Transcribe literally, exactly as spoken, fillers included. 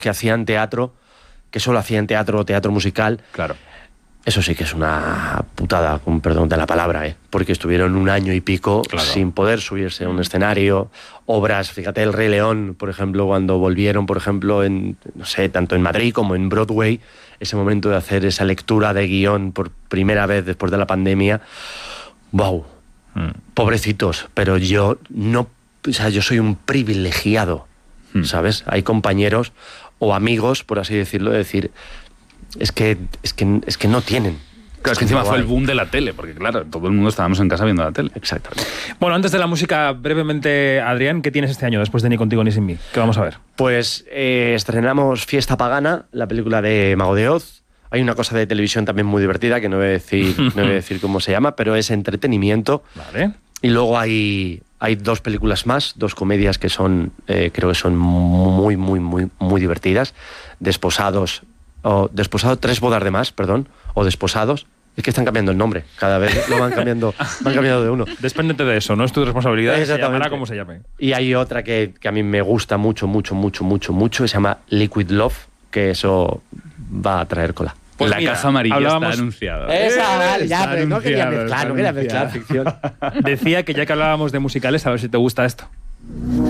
que hacían teatro, que solo hacían teatro o teatro musical. Claro. Eso sí que es una putada, con perdón de la palabra, ¿eh? Porque estuvieron un año y pico claro. sin poder subirse a un escenario. Obras, fíjate, El Rey León, por ejemplo, cuando volvieron, por ejemplo, en, no sé, tanto en Madrid como en Broadway, ese momento de hacer esa lectura de guión por primera vez después de la pandemia, ¡wow! Mm. Pobrecitos, pero yo no, o sea, yo soy un privilegiado, mm. ¿sabes? Hay compañeros o amigos, por así decirlo, de decir... Es que, es, que, es que no tienen. Claro, es que encima fue el boom de la tele, porque claro, todo el mundo estábamos en casa viendo la tele. Exactamente. Bueno, antes de la música, brevemente, Adrián, ¿qué tienes este año después de Ni Contigo Ni Sin Mí? ¿Qué vamos a ver? Pues eh, estrenamos Fiesta Pagana, la película de Mago de Oz. Hay una cosa de televisión también muy divertida, que no voy a decir, no voy a decir cómo se llama, pero es entretenimiento. Vale. Y luego hay, hay dos películas más, dos comedias que son, eh, creo que son muy, muy, muy, muy divertidas. Desposados... o Desposado, tres bodas de más, perdón, o Desposados, es que están cambiando el nombre, cada vez lo van cambiando, van cambiando de uno. Despréndete de eso, no es tu responsabilidad, se llamará como se llame. Y hay otra que, que a mí me gusta mucho, mucho, mucho, mucho, mucho, que se llama Liquid Love, que eso va a traer cola. Pues la mira, Casa Amarilla hablábamos... está anunciada. Esa, vale, ya, pero no quería mezclar, no quería mezclar ficción. Decía que ya que hablábamos de musicales, a ver si te gusta esto.